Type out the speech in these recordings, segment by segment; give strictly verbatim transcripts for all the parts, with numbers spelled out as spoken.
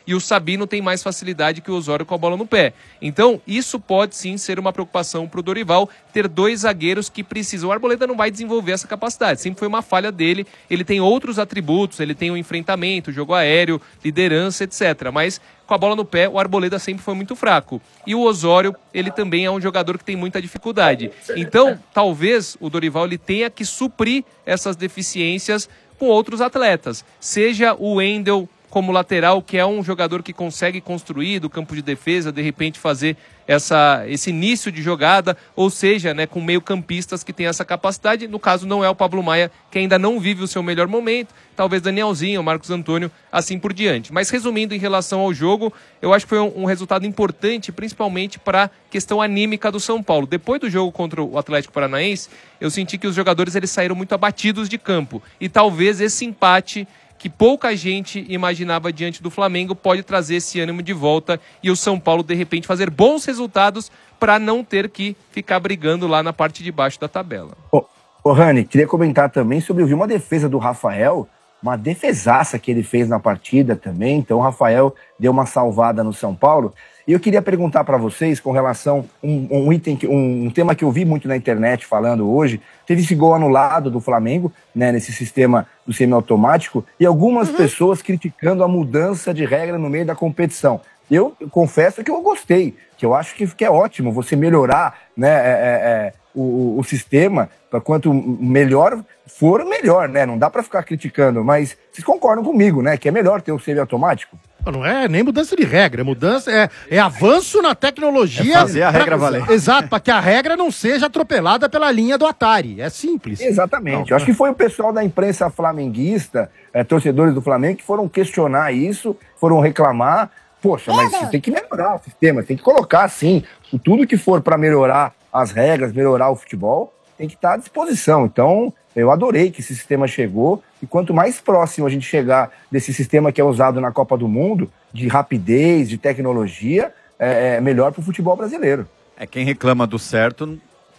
e o Sabino tem mais facilidade que o Osório com a bola no pé. Então, isso pode sim ser uma preocupação para o Dorival, ter dois zagueiros que precisam. O Arboleda não vai desenvolver essa capacidade, sempre foi uma falha dele, ele tem outros atributos, ele tem o enfrentamento, o jogo aéreo, liderança, etcétera. Mas com a bola no pé, o Arboleda sempre foi muito fraco. E o Osório, ele também é um jogador que tem muita dificuldade. Então, talvez o Dorival ele tenha que suprir essas deficiências com outros atletas. Seja o Wendel como lateral, que é um jogador que consegue construir do campo de defesa, de repente fazer essa, esse início de jogada, ou seja, né, com meio-campistas que tem essa capacidade. No caso, não é o Pablo Maia, que ainda não vive o seu melhor momento, talvez Danielzinho, Marcos Antônio, assim por diante. Mas resumindo em relação ao jogo, eu acho que foi um, um resultado importante, principalmente para a questão anímica do São Paulo. Depois do jogo contra o Atlético Paranaense, eu senti que os jogadores eles saíram muito abatidos de campo, e talvez esse empate que pouca gente imaginava diante do Flamengo pode trazer esse ânimo de volta e o São Paulo, de repente, fazer bons resultados para não ter que ficar brigando lá na parte de baixo da tabela. Ô, ô Rani, queria comentar também sobre, eu vi uma defesa do Rafael, uma defesaça que ele fez na partida também, então o Rafael deu uma salvada no São Paulo. E eu queria perguntar para vocês com relação a um, um item, um, um tema que eu vi muito na internet falando hoje. Teve esse gol anulado do Flamengo, né, nesse sistema do semiautomático, e algumas uhum. pessoas criticando a mudança de regra no meio da competição. Eu confesso que eu gostei, que eu acho que, que é ótimo você melhorar, né, é, é, o, o sistema, para quanto melhor for, melhor, né? Não dá para ficar criticando, mas vocês concordam comigo, né, que é melhor ter o semiautomático? Não é nem mudança de regra, é mudança, é, é avanço na tecnologia. É fazer a regra pra, valer. Exato, para que a regra não seja atropelada pela linha do Atari. É simples. Exatamente. Não, Eu acho que foi o pessoal da imprensa flamenguista, é, torcedores do Flamengo, que foram questionar isso, foram reclamar. Poxa, mas você tem que melhorar o sistema, tem que colocar, sim, tudo que for para melhorar as regras, melhorar o futebol, tem que estar à disposição. Então, eu adorei que esse sistema chegou, e quanto mais próximo a gente chegar desse sistema que é usado na Copa do Mundo, de rapidez, de tecnologia, é, é melhor para o futebol brasileiro. É, quem reclama do certo,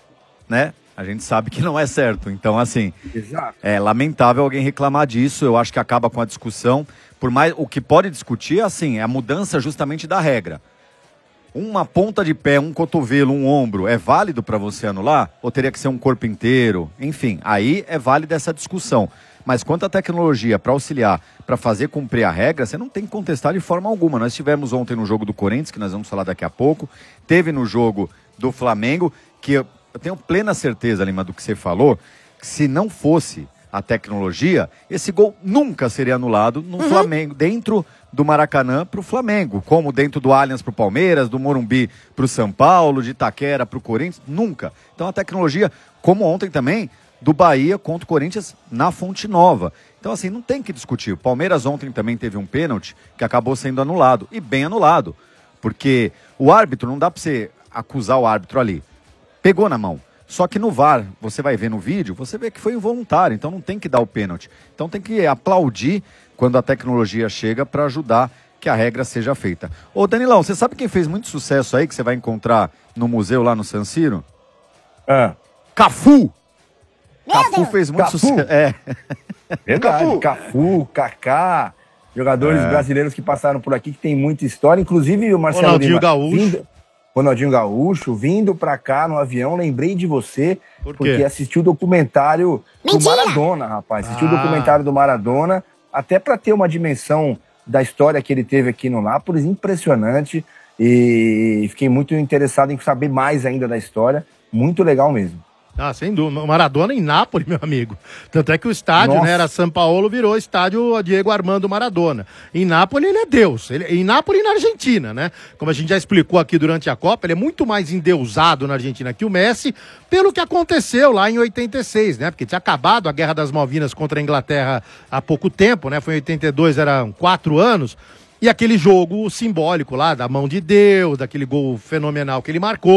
né? A gente sabe que não é certo. Então, assim, Exato. É lamentável alguém reclamar disso. Eu acho que acaba com a discussão. Por mais, o que pode discutir, assim, é a mudança justamente da regra. Uma ponta de pé, um cotovelo, um ombro, é válido para você anular? Ou teria que ser um corpo inteiro? Enfim, aí é válida essa discussão. Mas quanto à tecnologia para auxiliar, para fazer cumprir a regra, você não tem que contestar de forma alguma. Nós tivemos ontem no jogo do Corinthians, que nós vamos falar daqui a pouco. Teve no jogo do Flamengo, que eu, eu tenho plena certeza, Lima, do que você falou, que se não fosse a tecnologia, esse gol nunca seria anulado no uhum. Flamengo, dentro do Maracanã para o Flamengo, como dentro do Allianz para o Palmeiras, do Morumbi para o São Paulo, de Itaquera para o Corinthians, nunca. Então a tecnologia, como ontem também, do Bahia contra o Corinthians na Fonte Nova. Então assim, não tem que discutir. O Palmeiras ontem também teve um pênalti que acabou sendo anulado, e bem anulado, porque o árbitro, não dá para você acusar o árbitro ali. Pegou na mão. Só que no V A R, você vai ver no vídeo, você vê que foi involuntário, então não tem que dar o pênalti. Então tem que aplaudir quando a tecnologia chega para ajudar que a regra seja feita. Ô Danilão, você sabe quem fez muito sucesso aí, que você vai encontrar no museu lá no San Siro? Ah. Cafu! Meu Cafu Deus. fez muito Cafu. sucesso. É. Verdade, Cafu. Cafu, Kaká, jogadores É. brasileiros que passaram por aqui, que tem muita história, inclusive o Marcelo Ronaldinho Lima, Gaúcho. Vindo, Ronaldinho Gaúcho, vindo pra cá no avião, lembrei de você, Por quê? porque assisti o documentário Mentira. do Maradona, rapaz. Assisti Ah. o documentário do Maradona, até pra ter uma dimensão da história que ele teve aqui no Nápoles, impressionante, e fiquei muito interessado em saber mais ainda da história, muito legal mesmo. Ah, sem dúvida. O Maradona em Nápoles, meu amigo. Tanto é que o estádio, Nossa. né, era São Paulo, virou estádio Diego Armando Maradona. Em Nápoles ele é Deus. Ele, em Nápoles e na Argentina, né? Como a gente já explicou aqui durante a Copa, ele é muito mais endeusado na Argentina que o Messi, pelo que aconteceu lá em oitenta e seis, né? Porque tinha acabado a Guerra das Malvinas contra a Inglaterra há pouco tempo, né? Foi em oitenta e dois, eram quatro anos. E aquele jogo simbólico lá, da mão de Deus, daquele gol fenomenal que ele marcou.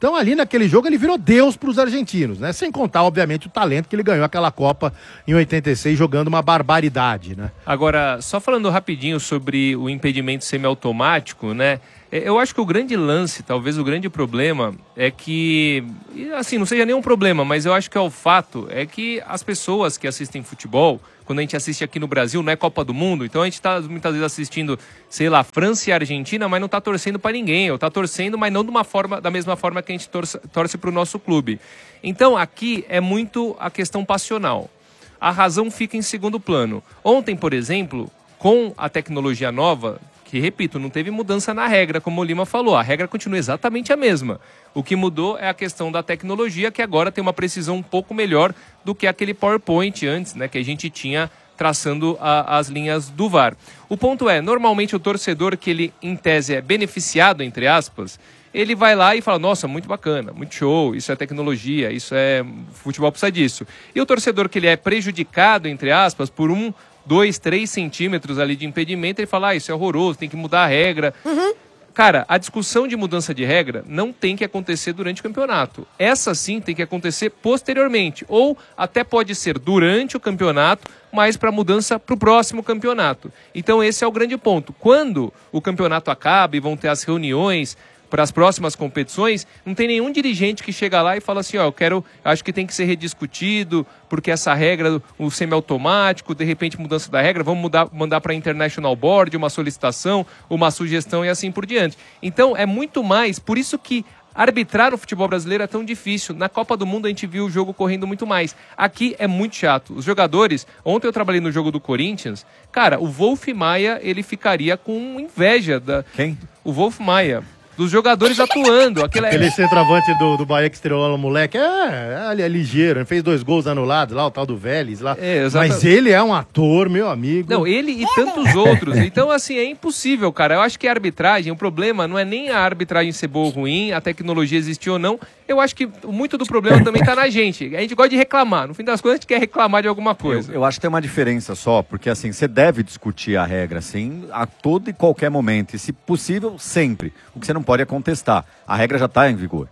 Então ali naquele jogo ele virou Deus para os argentinos, né? Sem contar, obviamente, o talento que ele ganhou aquela Copa em oitenta e seis jogando uma barbaridade, né? Agora, só falando rapidinho sobre o impedimento semiautomático, né? Eu acho que o grande lance, talvez o grande problema, é que, assim, não seja nenhum problema, mas eu acho que é o fato, é que as pessoas que assistem futebol, quando a gente assiste aqui no Brasil, não é Copa do Mundo, então a gente está muitas vezes assistindo, sei lá, França e Argentina, mas não está torcendo para ninguém, ou está torcendo, mas não de uma forma, da mesma forma que a gente torce, torce para o nosso clube. Então aqui é muito a questão passional. A razão fica em segundo plano. Ontem, por exemplo, com a tecnologia nova, que, repito, não teve mudança na regra, como o Lima falou. A regra continua exatamente a mesma. O que mudou é a questão da tecnologia, que agora tem uma precisão um pouco melhor do que aquele PowerPoint antes, né, que a gente tinha traçando a, as linhas do V A R. O ponto é, normalmente o torcedor que ele, em tese, é beneficiado, entre aspas, ele vai lá e fala, nossa, muito bacana, muito show, isso é tecnologia, isso é... futebol precisa disso. E o torcedor que ele é prejudicado, entre aspas, por um... dois, três centímetros ali de impedimento, ele fala, ah, isso é horroroso, tem que mudar a regra. Uhum. Cara, a discussão de mudança de regra não tem que acontecer durante o campeonato. Essa sim tem que acontecer posteriormente, ou até pode ser durante o campeonato, mas para mudança para o próximo campeonato. Então esse é o grande ponto. Quando o campeonato acaba e vão ter as reuniões para as próximas competições, não tem nenhum dirigente que chega lá e fala assim, ó, eu quero, acho que tem que ser rediscutido, porque essa regra, o semiautomático, de repente mudança da regra, vamos mudar, mandar para a International Board uma solicitação, uma sugestão e assim por diante. Então é muito mais, por isso que arbitrar o futebol brasileiro é tão difícil. Na Copa do Mundo a gente viu o jogo correndo muito mais. Aqui é muito chato. Os jogadores, ontem eu trabalhei no jogo do Corinthians, cara, o Wolf Maia, ele ficaria com inveja da... Quem? O Wolf Maia. Dos jogadores atuando. Aquele, Aquele centroavante do, do Bahia que estreou lá no moleque, é, é, é ligeiro, ele fez dois gols anulados lá, o tal do Vélez lá. É, mas ele é um ator, meu amigo. Não, ele e tantos outros. Então, assim, é impossível, cara. Eu acho que a arbitragem, o problema não é nem a arbitragem ser boa ou ruim, a tecnologia existir ou não. Eu acho que muito do problema também tá na gente. A gente gosta de reclamar. No fim das contas, a gente quer reclamar de alguma coisa. Eu, eu acho que tem uma diferença só, porque assim, você deve discutir a regra, assim, a todo e qualquer momento. E, se possível, sempre. O que você não pode é contestar. A regra já está em vigor.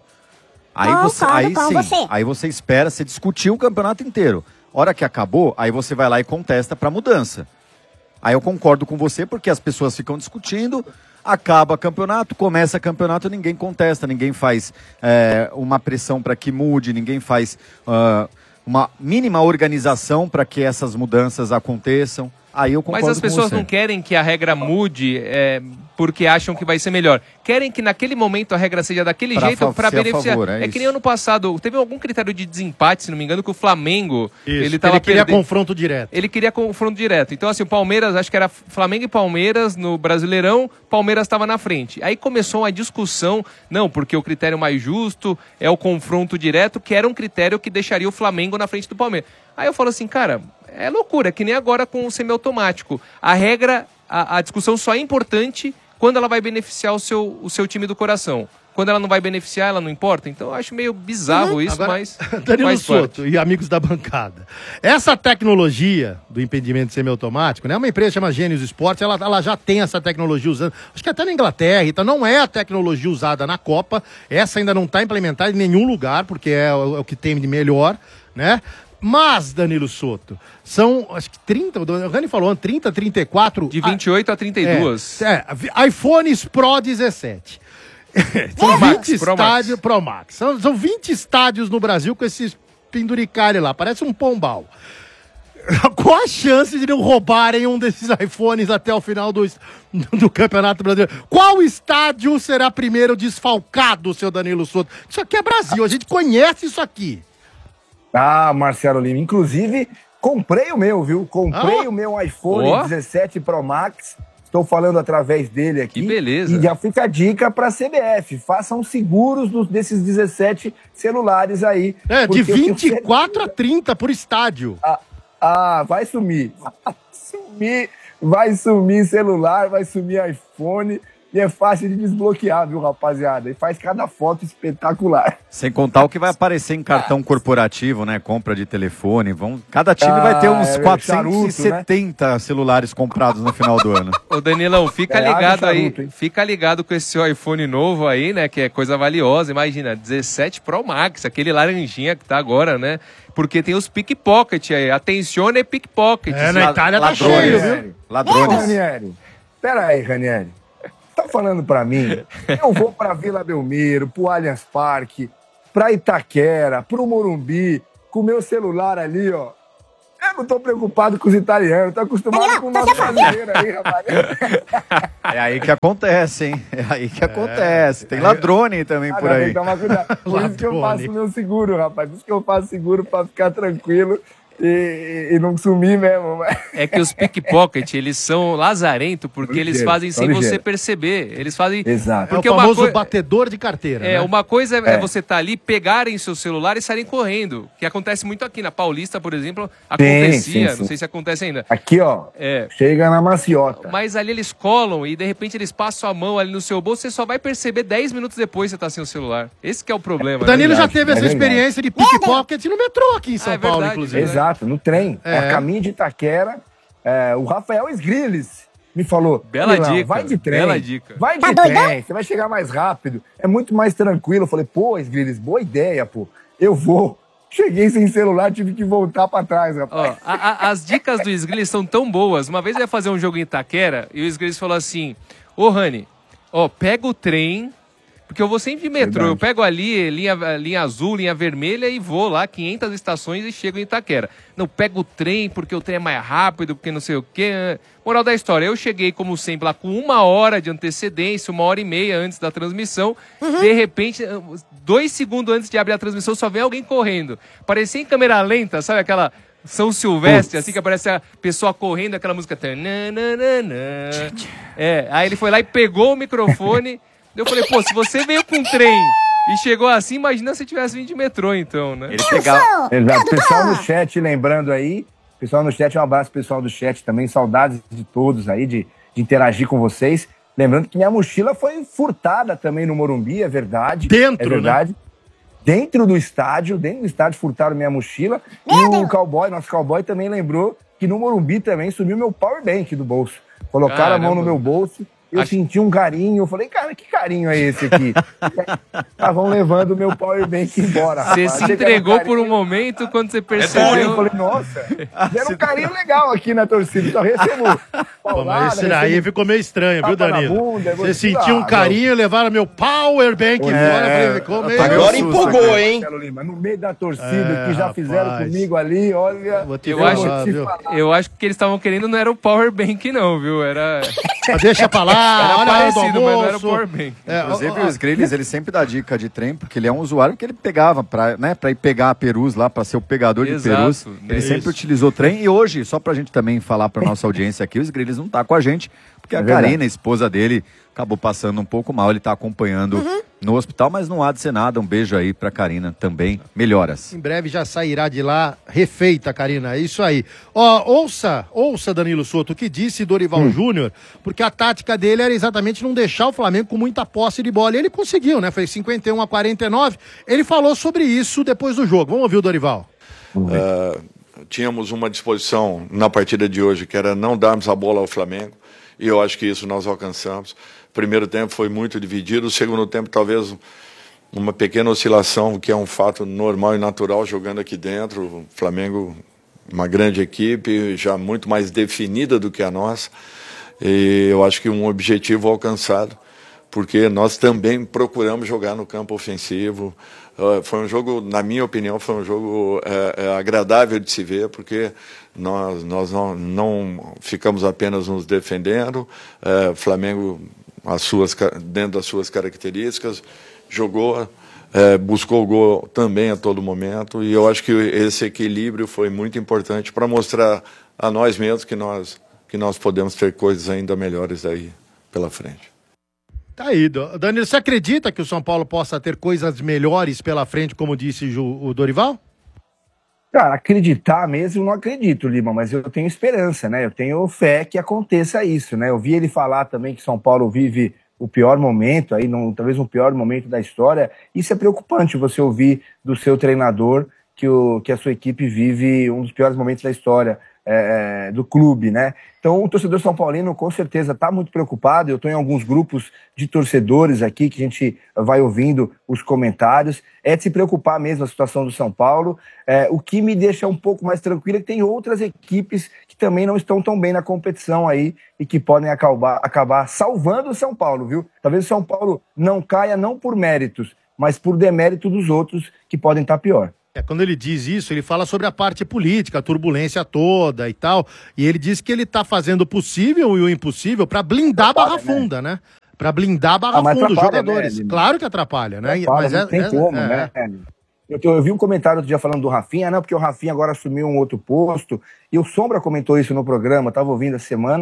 Aí você, aí sim, você. aí você espera, você discutir o campeonato inteiro. Hora que acabou, aí você vai lá e contesta para mudança. Aí eu concordo com você, porque as pessoas ficam discutindo, acaba campeonato, começa campeonato, ninguém contesta, ninguém faz é, uma pressão para que mude, ninguém faz uh, uma mínima organização para que essas mudanças aconteçam. Aí eu concordo. Mas as pessoas com você. não querem que a regra mude é, porque acham que vai ser melhor. Querem que naquele momento a regra seja daquele pra jeito para beneficiar. Favor, é, é que nem ano passado, teve algum critério de desempate, se não me engano, que o Flamengo... Isso, ele, tava ele queria perdendo... confronto direto. Ele queria confronto direto. Então, assim, o Palmeiras, acho que era Flamengo e Palmeiras no Brasileirão, Palmeiras estava na frente. Aí começou uma discussão, não, porque o critério mais justo é o confronto direto, que era um critério que deixaria o Flamengo na frente do Palmeiras. Aí eu falo assim, cara, é loucura, que nem agora com o semiautomático. A regra, a, a discussão só é importante quando ela vai beneficiar o seu, o seu time do coração. Quando ela não vai beneficiar, ela não importa. Então eu acho meio bizarro uhum. isso, Agora, mas Danilo Soto e amigos da bancada. Essa tecnologia do impedimento semiautomático, né? Uma empresa chamada Gênios Esportes, ela, ela já tem essa tecnologia usando. Acho que até na Inglaterra, então não é a tecnologia usada na Copa. Essa ainda não está implementada em nenhum lugar, porque é o, é o que tem de melhor, né? Mas, Danilo Soto, são, acho que trinta, o Rani falou, trinta, trinta e quatro... De vinte e oito a trinta e dois. É, é iPhones Pro dezessete. São vinte estádios... Pro Max. São, são vinte estádios no Brasil com esses penduricalhos lá, parece um pombal. Qual a chance de não roubarem um desses iPhones até o final do, do Campeonato Brasileiro? Qual estádio será primeiro desfalcado, seu Danilo Soto? Isso aqui é Brasil, a gente conhece isso aqui. Ah, Marcelo Lima. Inclusive, comprei o meu, viu? Comprei ah. o meu iPhone oh. dezessete Pro Max. Estou falando através dele aqui. Que beleza. E já fica a dica para a C B F. Façam seguros dos, desses dezessete celulares aí. É, de vinte e quatro a trinta por estádio. Ah, ah, vai sumir. Vai sumir. Vai sumir celular, vai sumir iPhone. E é fácil de desbloquear, viu, rapaziada? E faz cada foto espetacular. Sem contar o que vai aparecer em cartão corporativo, né? Compra de telefone. Vão... Cada time ah, vai ter uns é, quatrocentos e setenta charuto, né? Celulares comprados no final do ano. Ô, Danilão, fica é, ligado aí. Charuto, fica ligado com esse iPhone novo aí, né? Que é coisa valiosa. Imagina, dezessete Pro Max, aquele laranjinha que tá agora, né? Porque tem os pickpocket aí. Atencione pickpocket. É, na Itália tá cheio, viu? Ladrões. Ô, Ranieri, pera aí, Ranieri. Tá falando pra mim? Eu vou pra Vila Belmiro, pro Allianz Parque, pra Itaquera, pro Morumbi, com o meu celular ali, ó. Eu não tô preocupado com os italianos, tô acostumado com o nosso brasileiro aí, rapaz. É aí que acontece, hein? É aí que acontece. Tem ladrone também por aí. Toma cuidado. Por isso que eu faço meu seguro, rapaz. Por isso que eu faço seguro pra ficar tranquilo. E, e não sumir mesmo. É que os pickpocket, eles são lazarento porque ligeiro, eles fazem sem ligeiro. você perceber. Eles fazem... Exato. Porque é o famoso uma co... batedor de carteira. É, né? uma coisa é, é você estar tá ali, pegarem seu celular e saírem correndo. Que acontece muito aqui. Na Paulista, por exemplo, acontecia. Sim, sim, sim. Não sei se acontece ainda. Aqui, ó. É. Chega na maciota. Mas ali eles colam e de repente eles passam a mão ali no seu bolso. Você só vai perceber dez minutos depois que você tá sem o celular. Esse que é o problema. O Danilo né? já teve é essa verdade. experiência de pickpocket no metrô aqui em São ah, é verdade, Paulo, inclusive. Exato, no trem. É. A caminho de Itaquera, é, o Rafael Sgrilles me falou, bela dica, vai de trem, bela dica. vai de tá trem, doido? Você vai chegar mais rápido, é muito mais tranquilo. Eu falei, pô, Sgrilles, boa ideia, pô, eu vou. Cheguei sem celular, tive que voltar pra trás, rapaz. Ó, a, a, as dicas do Sgrilles são tão boas. Uma vez eu ia fazer um jogo em Itaquera e o Sgrilles falou assim, ô Rani, ó, pega o trem, porque eu vou sempre de metrô, verdade. Eu pego ali linha, linha azul, linha vermelha e vou lá quinhentas estações e chego em Itaquera. Não, pego o trem porque o trem é mais rápido, porque não sei o quê. Moral da história, eu cheguei como sempre lá com uma hora de antecedência, uma hora e meia antes da transmissão. Uhum. De repente, dois segundos antes de abrir a transmissão, só vem alguém correndo. Parecia em câmera lenta, sabe aquela... São Silvestre, Ups. assim que aparece a pessoa correndo, aquela música... É, aí ele foi lá e pegou o microfone... Eu falei, pô, se você veio com um trem e chegou assim, imagina se tivesse vindo de metrô, então, né? Ele pegava... Exato. Pessoal no chat, lembrando aí, pessoal no chat, um abraço pessoal do chat também, saudades de todos aí, de, de interagir com vocês. Lembrando que minha mochila foi furtada também no Morumbi, é verdade. Dentro, é verdade. Né? Dentro do estádio, dentro do estádio furtaram minha mochila. Meu e Deus. O cowboy, nosso cowboy também lembrou que no Morumbi também sumiu meu power bank do bolso. Colocaram Caramba. a mão no meu bolso. Eu Acho... senti um carinho, eu falei, cara, que carinho é esse aqui? Estavam levando o meu powerbank embora. Você rapaz. se entregou um por um momento quando você percebeu. Eu falei, nossa, deram um carinho legal aqui na torcida, só recebo. Pô, mas esse daí ficou meio estranho, viu, Danilo? Você sentiu um carinho e levaram meu powerbank embora. É, ficou meio agora empolgou, hein? No meio da torcida, é, que já rapaz. fizeram comigo ali, olha... Eu acho, eu acho que o que eles estavam querendo não era o powerbank, não, viu? Era... Deixa pra lá. Era olha parecido, mas não era o powerbank. É, Inclusive, ó, ó, o Sgrilles, ele sempre dá dica de trem, porque ele é um usuário que ele pegava pra, né, pra ir pegar a perus lá, pra ser o pegador Exato, de perus. Ele é sempre isso. utilizou trem. E hoje, só pra gente também falar pra nossa audiência aqui, o Sgrilles não tá com a gente, porque é a verdade. Karina, a esposa dele, acabou passando um pouco mal. Ele tá acompanhando uhum. no hospital, mas não há de ser nada. Um beijo aí pra Karina também. Melhoras. Em breve já sairá de lá refeita, Karina. É isso aí. Ó, ouça, ouça, Danilo Souto, o que disse Dorival hum. Júnior, porque a tática dele era exatamente não deixar o Flamengo com muita posse de bola. E ele conseguiu, né? Foi cinquenta e um a quarenta e nove. Ele falou sobre isso depois do jogo. Vamos ouvir o Dorival. Uh, tínhamos uma disposição na partida de hoje, que era não darmos a bola ao Flamengo. E eu acho que isso nós alcançamos. O primeiro tempo foi muito dividido, o segundo tempo talvez uma pequena oscilação, que é um fato normal e natural jogando aqui dentro. O Flamengo, uma grande equipe, já muito mais definida do que a nossa. E eu acho que um objetivo alcançado, porque nós também procuramos jogar no campo ofensivo. Uh, foi um jogo, na minha opinião, foi um jogo uh, uh, agradável de se ver, porque nós, nós não, não ficamos apenas nos defendendo. O uh, Flamengo, as suas, dentro das suas características, jogou, uh, buscou o gol também a todo momento. E eu acho que esse equilíbrio foi muito importante para mostrar a nós mesmos que nós, que nós podemos ter coisas ainda melhores aí pela frente. Tá aí, Danilo, você acredita que o São Paulo possa ter coisas melhores pela frente, como disse o Dorival? Cara, acreditar mesmo, não acredito, Lima, mas eu tenho esperança, né? Eu tenho fé que aconteça isso, né? Eu vi ele falar também que São Paulo vive o pior momento, aí, não, talvez um pior momento da história. Isso é preocupante você ouvir do seu treinador que, o, que a sua equipe vive um dos piores momentos da história é, do clube, né? Então, o torcedor são paulino, com certeza, está muito preocupado. Eu estou em alguns grupos de torcedores aqui, que a gente vai ouvindo os comentários. É de se preocupar mesmo a situação do São Paulo. É, o que me deixa um pouco mais tranquilo é que tem outras equipes que também não estão tão bem na competição aí e que podem acabar, acabar salvando o São Paulo, viu? Talvez o São Paulo não caia não por méritos, mas por demérito dos outros que podem estar pior. É, quando ele diz isso, ele fala sobre a parte política, a turbulência toda e tal, e ele diz que ele tá fazendo o possível e o impossível para blindar a Barra Funda, né? Para blindar a Barra Ah, Funda, os atrapalha, jogadores. né, Claro que atrapalha, né? Atrapalha, Mas não é, tem é, como, é, né? Eu, eu vi um comentário outro dia falando do Rafinha, não, porque o Rafinha agora assumiu um outro posto, e o Sombra comentou isso no programa, estava ouvindo a semana.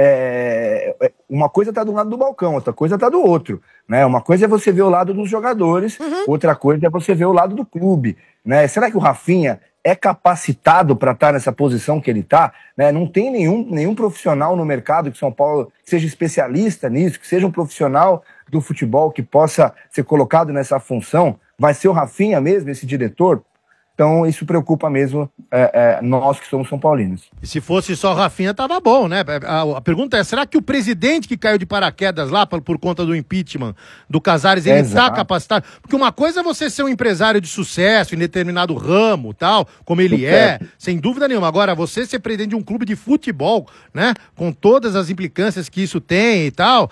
É, uma coisa está do lado do balcão, outra coisa está do outro, né? Uma coisa é você ver o lado dos jogadores, uhum. Outra coisa é você ver o lado do clube, né? Será que o Rafinha é capacitado para estar nessa posição que ele está? Né? Não tem nenhum, nenhum profissional no mercado que São Paulo seja especialista nisso, que seja um profissional do futebol que possa ser colocado nessa função. Vai ser o Rafinha mesmo, esse diretor? Então isso preocupa mesmo é, é, nós que somos São Paulinos. E se fosse só o Rafinha, tava bom, né? A, a pergunta é, será que o presidente que caiu de paraquedas lá por, por conta do impeachment do Casares, ele Exato. tá capacitado? Porque uma coisa é você ser um empresário de sucesso em determinado ramo, tal, como ele é, sem dúvida nenhuma. Agora, você ser presidente de um clube de futebol, né? Com todas as implicâncias que isso tem e tal,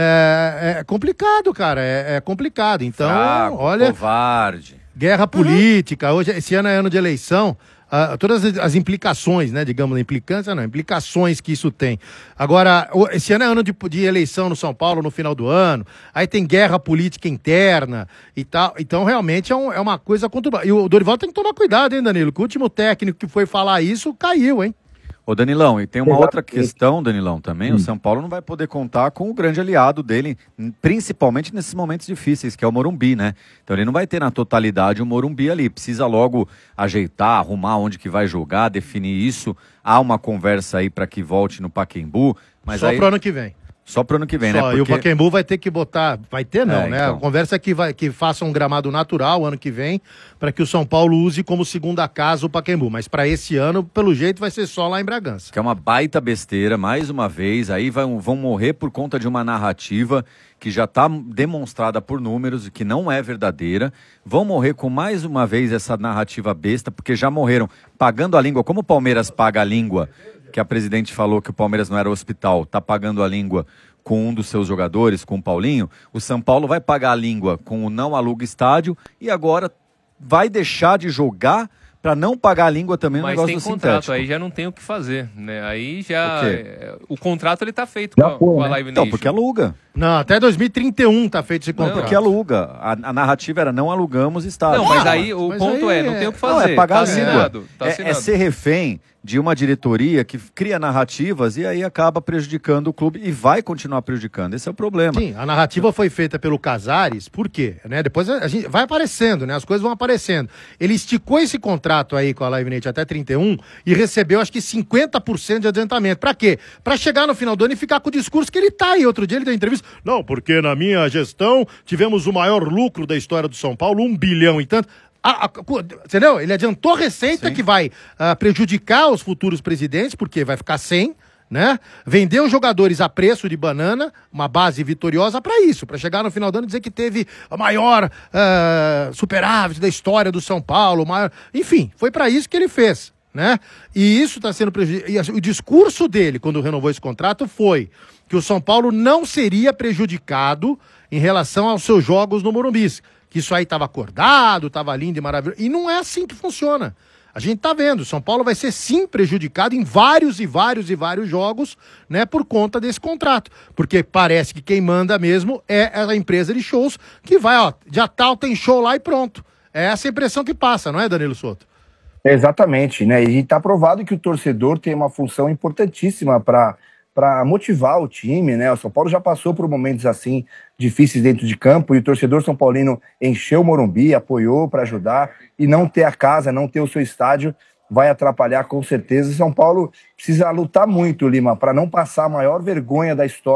é, é complicado, cara, é, é complicado. Então, Fraco, olha... covarde. Guerra política, hoje, esse ano é ano de eleição, uh, todas as, as implicações, né, digamos, implicância não, implicações que isso tem. Agora, esse ano é ano de, de eleição no São Paulo no final do ano, aí tem guerra política interna e tal, então realmente é, um, é uma coisa conturbada. E o Dorival tem que tomar cuidado, hein, Danilo, que o último técnico que foi falar isso caiu, hein? Ô Danilão, e tem uma Exatamente. outra questão, Danilão, também, hum. o São Paulo não vai poder contar com o grande aliado dele, principalmente nesses momentos difíceis, que é o Morumbi, né? Então ele não vai ter na totalidade o Morumbi ali, precisa logo ajeitar, arrumar onde que vai jogar, definir isso, há uma conversa aí para que volte no Pacaembu, mas só aí... pro ano que vem. Só pro ano que vem, Só, né? Porque... E o Pacaembu vai ter que botar... Vai ter não, é, né? então. A conversa é que, vai, que faça um gramado natural ano que vem, para que o São Paulo use como segunda casa o Pacaembu. Mas para esse ano, pelo jeito, vai ser só lá em Bragança. Que é uma baita besteira, mais uma vez. Aí vão, vão morrer por conta de uma narrativa que já está demonstrada por números, que não é verdadeira. Vão morrer com mais uma vez essa narrativa besta, porque já morreram pagando a língua. Como o Palmeiras paga a língua, que a presidente falou que o Palmeiras não era hospital, tá pagando a língua com um dos seus jogadores, com o Paulinho, o São Paulo vai pagar a língua com o não aluga estádio e agora vai deixar de jogar para não pagar a língua também no Mas negócio tem do contrato, sintético. aí já não tem o que fazer, né? Aí já... O é, o contrato ele tá feito Já com a, foi, com a né? Live Então, Nation. porque aluga. Não, até dois mil e trinta e um tá feito esse contrato. Porque aluga. A, a narrativa era não alugamos estádio. Não, mas Ah, aí o mas ponto aí é, não é- tem o que Não, fazer. é pagar tá a língua. assinado, tá É- é, assinado. ser refém de uma diretoria que cria narrativas e aí acaba prejudicando o clube e vai continuar prejudicando. Esse é o problema. Sim, a narrativa foi feita pelo Casares, por quê? Né? Depois a gente vai aparecendo, né? As coisas vão aparecendo. Ele esticou esse contrato aí com a Live Nation até trinta e um e recebeu acho que cinquenta por cento de adiantamento. Pra quê? Pra chegar no final do ano e ficar com o discurso que ele tá aí. Outro dia ele deu entrevista. Não, porque na minha gestão tivemos o maior lucro da história do São Paulo, um bilhão e tanto. Ah, ah, entendeu? Ele adiantou receita Sim. que vai ah, prejudicar os futuros presidentes, porque vai ficar sem, né? Vendeu jogadores a preço de banana, uma base vitoriosa para isso, para chegar no final do ano e dizer que teve a maior ah, superávit da história do São Paulo, maior... enfim, foi para isso que ele fez, né? E isso está sendo prejudicado. O discurso dele, quando renovou esse contrato, foi que o São Paulo não seria prejudicado em relação aos seus jogos no Morumbi. Que isso aí estava acordado, estava lindo e maravilhoso. E não é assim que funciona. A gente tá vendo, o São Paulo vai ser sim prejudicado em vários e vários e vários jogos, né, por conta desse contrato. Porque parece que quem manda mesmo é a empresa de shows que vai, ó, dia tal tem show lá e pronto. É essa a impressão que passa, não é, Danilo Souto? Exatamente, né? E está provado que o torcedor tem uma função importantíssima para para motivar o time, né? O São Paulo já passou por momentos assim difíceis dentro de campo e o torcedor são paulino encheu o Morumbi, apoiou para ajudar, e não ter a casa, não ter o seu estádio vai atrapalhar com certeza. São Paulo precisa lutar muito, Lima, para não passar a maior vergonha da história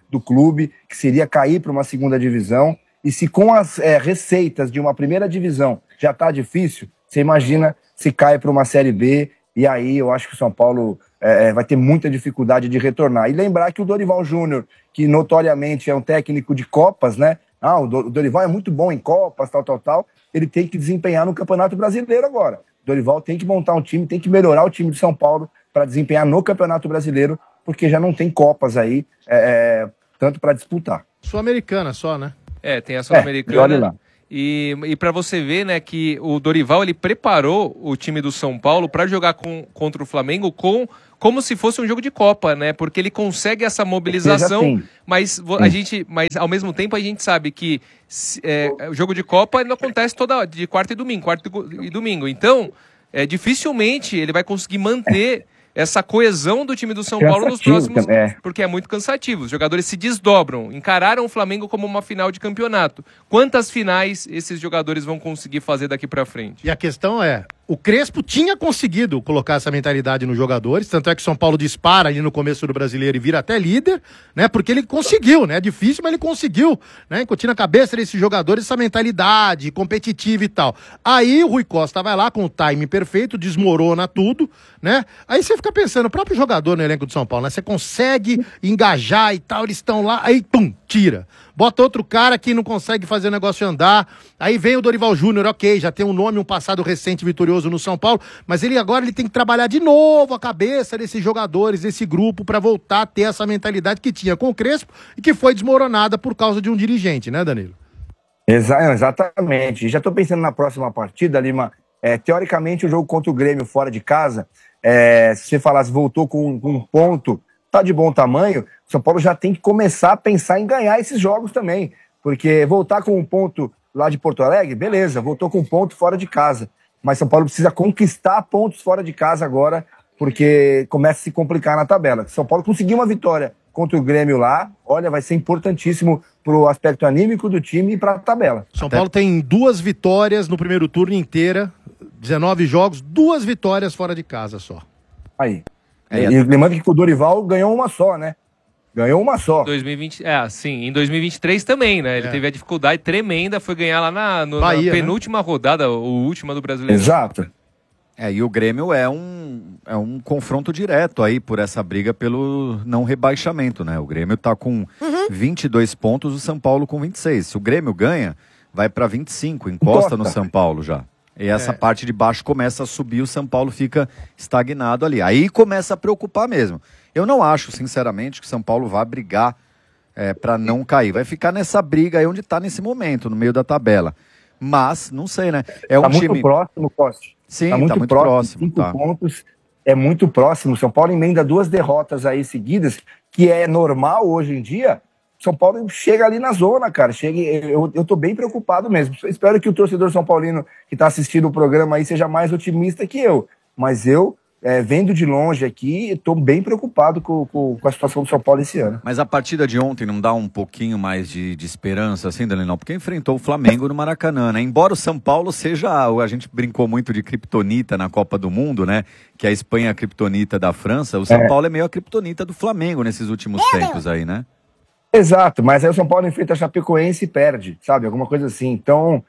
do clube, que seria cair para uma segunda divisão. E se com as é, receitas de uma primeira divisão já está difícil, você imagina se cai para uma Série B, e aí eu acho que o São Paulo é, vai ter muita dificuldade de retornar. E lembrar que o Dorival Júnior, que notoriamente é um técnico de Copas, né? Ah, o Dorival é muito bom em Copas, tal, tal, tal. Ele tem que desempenhar no Campeonato Brasileiro agora. O Dorival tem que montar um time, tem que melhorar o time de São Paulo para desempenhar no Campeonato Brasileiro, porque já não tem Copas aí, é, é, tanto para disputar. Sul-Americana só, né? É, tem a Sul-Americana. É, olha lá. E, e para você ver, né, que o Dorival ele preparou o time do São Paulo para jogar com, contra o Flamengo com, como se fosse um jogo de Copa, né? Porque ele consegue essa mobilização, assim. mas a gente, mas ao mesmo tempo a gente sabe que é, o jogo de Copa não acontece toda de quarta e domingo, quarta e domingo. Então, é, dificilmente ele vai conseguir manter essa coesão do time do São Paulo nos próximos... É. Porque é muito cansativo. Os jogadores se desdobram. Encararam o Flamengo como uma final de campeonato. Quantas finais esses jogadores vão conseguir fazer daqui pra frente? E a questão é, o Crespo tinha conseguido colocar essa mentalidade nos jogadores, tanto é que o São Paulo dispara ali no começo do Brasileiro e vira até líder, né? Porque ele conseguiu, né? É difícil, mas ele conseguiu, né? Incutir na cabeça desses jogadores essa mentalidade competitiva e tal. Aí o Rui Costa vai lá com o time perfeito, desmorona tudo, né? Aí você fica pensando, o próprio jogador no elenco de São Paulo, né? Você consegue engajar e tal, eles estão lá, aí pum, tira. Bota outro cara que não consegue fazer o negócio andar. Aí vem o Dorival Júnior, ok, já tem um nome, um passado recente vitorioso no São Paulo, mas ele agora ele tem que trabalhar de novo a cabeça desses jogadores, desse grupo, para voltar a ter essa mentalidade que tinha com o Crespo e que foi desmoronada por causa de um dirigente, né, Danilo? Exa exatamente. Já estou pensando na próxima partida, Lima. É, teoricamente, o jogo contra o Grêmio fora de casa, é, se você falasse voltou com, com um ponto, tá de bom tamanho, o São Paulo já tem que começar a pensar em ganhar esses jogos também. Porque voltar com um ponto lá de Porto Alegre, beleza, voltou com um ponto fora de casa. Mas São Paulo precisa conquistar pontos fora de casa agora, porque começa a se complicar na tabela. Se São Paulo conseguir uma vitória contra o Grêmio lá, olha, vai ser importantíssimo pro aspecto anímico do time e pra tabela. São Até... Paulo tem duas vitórias no primeiro turno inteira, dezenove jogos, duas vitórias fora de casa só. Aí. É, e lembrando que o Dorival ganhou uma só, né? Ganhou uma só. dois mil e vinte, é, sim, em dois mil e vinte e três também, né? Ele é. teve a dificuldade tremenda, foi ganhar lá na, no, Bahia, na penúltima né? rodada, o última do Brasileiro. Exato. É, e o Grêmio é um, é um confronto direto aí por essa briga pelo não rebaixamento, né? O Grêmio tá com uhum. vinte e dois pontos, o São Paulo com vinte e seis. Se o Grêmio ganha, vai para vinte e cinco, encosta Encosta. no São Paulo já. E essa é. parte de baixo começa a subir, o São Paulo fica estagnado ali. Aí começa a preocupar mesmo. Eu não acho, sinceramente, que o São Paulo vá brigar é, para não cair. Vai ficar nessa briga aí onde está nesse momento, no meio da tabela. Mas, não sei, né? É um tá time... muito próximo, Costa. Sim, tá muito, tá muito próximo. próximo. Cinco tá. pontos é muito próximo. São Paulo emenda duas derrotas aí seguidas, que é normal hoje em dia. São Paulo chega ali na zona, cara. Chega, eu, eu tô bem preocupado mesmo. Espero que o torcedor são paulino que tá assistindo o programa aí seja mais otimista que eu. Mas eu, é, vendo de longe aqui, tô bem preocupado com, com, com a situação do São Paulo esse ano. Mas a partida de ontem não dá um pouquinho mais de, de esperança, assim, Danilão? Porque enfrentou o Flamengo no Maracanã, né? Embora o São Paulo seja... A gente brincou muito de criptonita na Copa do Mundo, né? Que a Espanha é a criptonita da França. O São é. Paulo é meio a criptonita do Flamengo nesses últimos é. tempos aí, né? Exato, mas aí o São Paulo enfrenta a Chapecoense e perde, sabe? Alguma coisa assim. Então,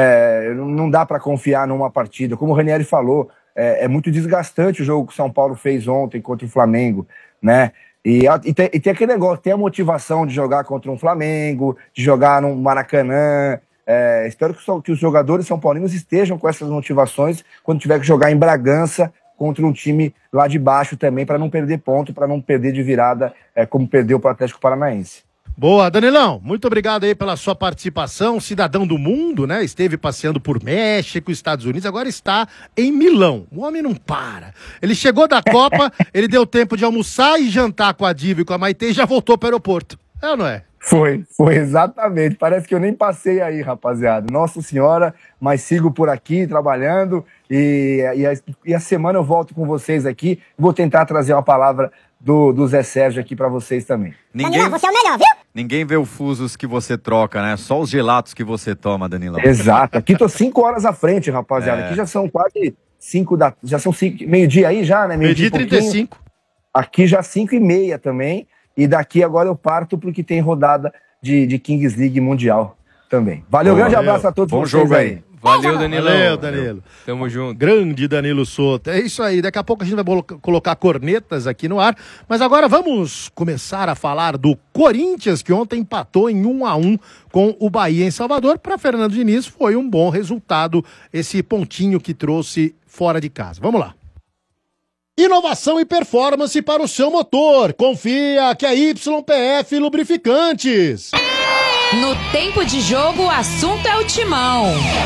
é, não dá para confiar numa partida. Como o Ranieri falou, é, é muito desgastante o jogo que o São Paulo fez ontem contra o Flamengo, né? E, e, tem, e tem aquele negócio, tem a motivação de jogar contra um Flamengo, de jogar no Maracanã. É, espero que, que os jogadores são paulinos estejam com essas motivações quando tiver que jogar em Bragança contra um time lá de baixo também, para não perder ponto, para não perder de virada, é, como perdeu para o Atlético Paranaense. Boa, Danilão, muito obrigado aí pela sua participação, cidadão do mundo, né? Esteve passeando por México, Estados Unidos, agora está em Milão. O homem não para. Ele chegou da Copa, ele deu tempo de almoçar e jantar com a Diva e com a Maitê e já voltou para o aeroporto. É ou não é? Foi, foi exatamente. Parece que eu nem passei aí, rapaziada. Nossa Senhora, mas sigo por aqui trabalhando e, e, a, e a semana eu volto com vocês aqui. Vou tentar trazer uma palavra do, do Zé Sérgio aqui pra vocês também. Ninguém, Danilão, você é o melhor, viu? Ninguém vê o fusos que você troca, né? Só os gelatos que você toma, Danilão. Exato. Aqui tô cinco horas à frente, rapaziada. É. Aqui já são quase cinco da... Já são cinco... Meio-dia aí já, né? Meio-dia e trinta e cinco. Aqui já cinco e meia também. E daqui agora eu parto porque tem rodada de, de Kings League Mundial também. Valeu, Boa, grande valeu. abraço a todos Bom vocês jogo aí. aí. Valeu, Danilo. Valeu, Danilo. Tamo junto. Grande Danilo Souto. É isso aí. Daqui a pouco a gente vai bolo- colocar cornetas aqui no ar. Mas agora vamos começar a falar do Corinthians, que ontem empatou em um a um com o Bahia em Salvador. Para Fernando Diniz foi um bom resultado esse pontinho que trouxe fora de casa. Vamos lá. Inovação e performance para o seu motor. Confia que é Y P F Lubrificantes. No tempo de jogo, o assunto é o timão.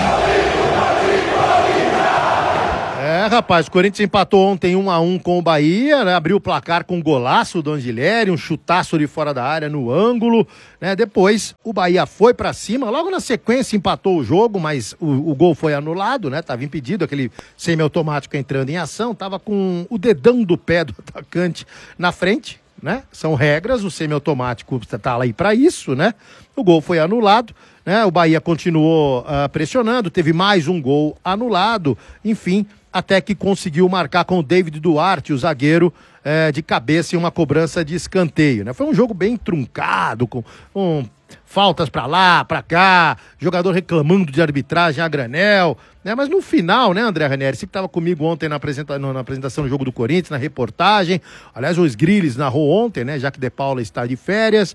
É, rapaz, o Corinthians empatou ontem um a um com o Bahia, né? Abriu o placar com um golaço do Angileri, um chutaço de fora da área no ângulo, né? Depois o Bahia foi pra cima, logo na sequência empatou o jogo, mas o, o gol foi anulado, né? Tava impedido, aquele semiautomático entrando em ação, tava com o dedão do pé do atacante na frente, né? São regras, o semiautomático tá lá aí pra isso, né? O gol foi anulado, né? O Bahia continuou uh, pressionando, teve mais um gol anulado, enfim, até que conseguiu marcar com o David Duarte, o zagueiro, eh, de cabeça em uma cobrança de escanteio, né? Foi um jogo bem truncado, com, com faltas pra lá, pra cá, jogador reclamando de arbitragem a granel, né? Mas no final, né, André Ranieri, você que estava comigo ontem na, apresenta na apresentação do jogo do Corinthians, na reportagem, aliás, o Sgrilles narrou ontem, né, já que De Paula está de férias,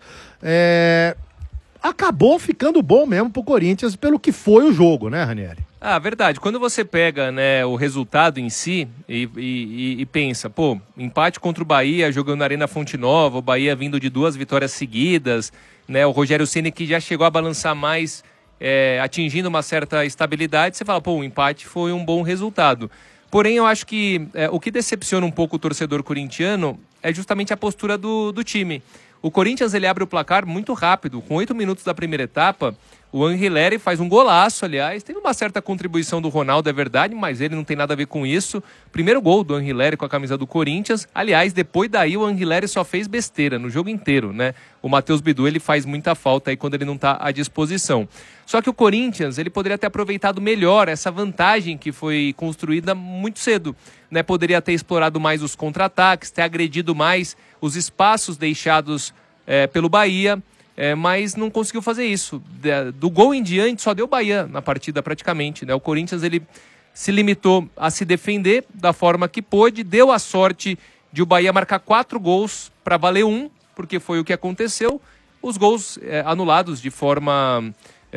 é... acabou ficando bom mesmo pro Corinthians pelo que foi o jogo, né, Ranieri? Ah, verdade. Quando você pega, né, o resultado em si e, e, e pensa, pô, empate contra o Bahia jogando na Arena Fonte Nova, o Bahia vindo de duas vitórias seguidas, né, o Rogério Ceni que já chegou a balançar mais, é, atingindo uma certa estabilidade, você fala, pô, o empate foi um bom resultado. Porém, eu acho que é, o que decepciona um pouco o torcedor corintiano é justamente a postura do, do time. O Corinthians ele abre o placar muito rápido, com oito minutos da primeira etapa. O Angileri faz um golaço, aliás. Teve uma certa contribuição do Ronaldo, é verdade, mas ele não tem nada a ver com isso. Primeiro gol do Angileri com a camisa do Corinthians. Aliás, depois daí o Angileri só fez besteira no jogo inteiro, né? O Matheus Bidu, ele faz muita falta aí quando ele não está à disposição. Só que o Corinthians, ele poderia ter aproveitado melhor essa vantagem que foi construída muito cedo, né? Poderia ter explorado mais os contra-ataques, ter agredido mais os espaços deixados é, pelo Bahia. É, mas não conseguiu fazer isso. Do gol em diante só deu Bahia na partida praticamente, né? O Corinthians ele se limitou a se defender da forma que pôde, deu a sorte de o Bahia marcar quatro gols para valer um, porque foi o que aconteceu. Os gols é, anulados de forma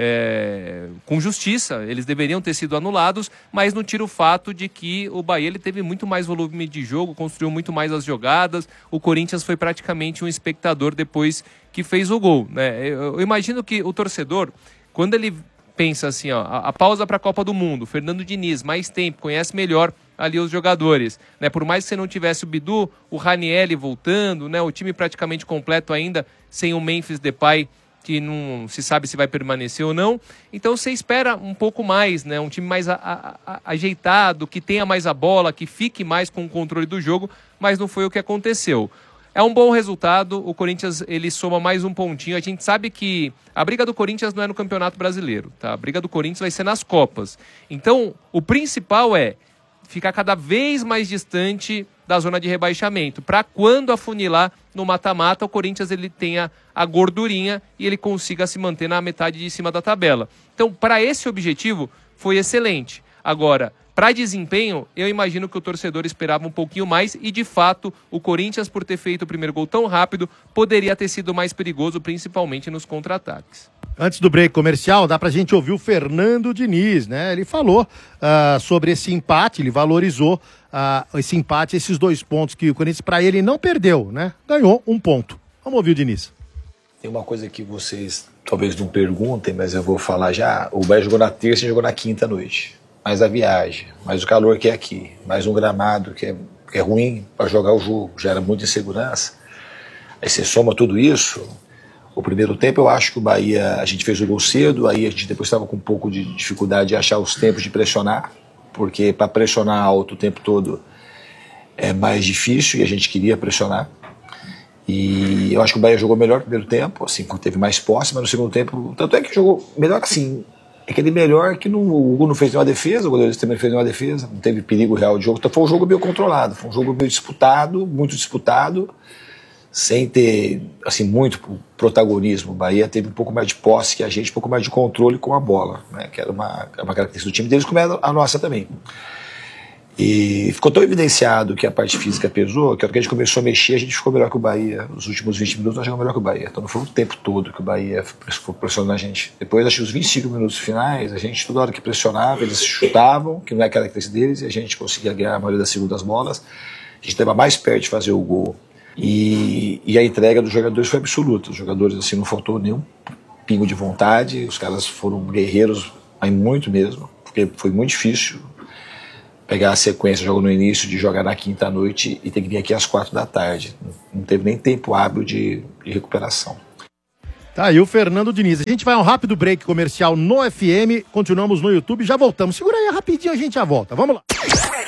é, com justiça, eles deveriam ter sido anulados, mas não tira o fato de que o Bahia ele teve muito mais volume de jogo, construiu muito mais as jogadas. O Corinthians foi praticamente um espectador depois que fez o gol, né? Eu, eu imagino que o torcedor, quando ele pensa assim, ó, a, a pausa para a Copa do Mundo, Fernando Diniz, mais tempo, conhece melhor ali os jogadores, né? Por mais que você não tivesse o Bidu, o Ranieri voltando, né? O time praticamente completo ainda, sem o Memphis Depay, que não se sabe se vai permanecer ou não. Então você espera um pouco mais, né? Um time mais a, a, a, ajeitado, que tenha mais a bola, que fique mais com o controle do jogo, mas não foi o que aconteceu. É um bom resultado, o Corinthians ele soma mais um pontinho. A gente sabe que a briga do Corinthians não é no Campeonato Brasileiro, tá? A briga do Corinthians vai ser nas Copas. Então, o principal é ficar cada vez mais distante da zona de rebaixamento, para quando afunilar no mata-mata, o Corinthians ele tenha a gordurinha e ele consiga se manter na metade de cima da tabela. Então, para esse objetivo, foi excelente. Agora, para desempenho, eu imagino que o torcedor esperava um pouquinho mais e, de fato, o Corinthians, por ter feito o primeiro gol tão rápido, poderia ter sido mais perigoso, principalmente nos contra-ataques. Antes do break comercial, dá pra gente ouvir o Fernando Diniz, né? Ele falou uh, sobre esse empate, ele valorizou uh, esse empate, esses dois pontos que o Corinthians, pra ele, não perdeu, né? Ganhou um ponto. Vamos ouvir o Diniz. Tem uma coisa que vocês talvez não perguntem, mas eu vou falar já. O Bahia jogou na terça e jogou na quinta noite. Mais a viagem, mais o calor que é aqui, mais um gramado que é, que é ruim para jogar o jogo, gera muita insegurança. Aí você soma tudo isso. O primeiro tempo eu acho que o Bahia, a gente fez o gol cedo, aí a gente depois estava com um pouco de dificuldade de achar os tempos de pressionar, porque para pressionar alto o tempo todo é mais difícil e a gente queria pressionar. E eu acho que o Bahia jogou melhor no primeiro tempo, assim, teve mais posse, mas no segundo tempo, tanto é que jogou melhor assim, é que ele melhor que no, o Hugo não fez nenhuma defesa, o goleiro também fez nenhuma defesa, não teve perigo real de jogo, então foi um jogo meio controlado, foi um jogo meio disputado, muito disputado, sem ter assim, muito protagonismo. O Bahia teve um pouco mais de posse que a gente, um pouco mais de controle com a bola, né? Que era uma, uma característica do time deles, como é a nossa também. E ficou tão evidenciado que a parte física pesou, que a hora que a gente começou a mexer, a gente ficou melhor que o Bahia. Nos últimos vinte minutos, nós jogamos melhor que o Bahia. Então não foi o tempo todo que o Bahia foi pressionando a gente. Depois, acho que os vinte e cinco minutos finais, a gente, toda hora que pressionava, eles chutavam, que não é a característica deles, e a gente conseguia ganhar a maioria das segundas bolas. A gente estava mais perto de fazer o gol. E, e a entrega dos jogadores foi absoluta. Os jogadores, assim, não faltou nenhum pingo de vontade. Os caras foram guerreiros, aí muito mesmo, porque foi muito difícil pegar a sequência, jogo no início, de jogar na quinta à noite e ter que vir aqui às quatro da tarde. Não teve nem tempo hábil de, de recuperação. Tá aí o Fernando Diniz. A gente vai a um rápido break comercial no F M, continuamos no YouTube, já voltamos. Segura aí rapidinho, a gente já volta. Vamos lá.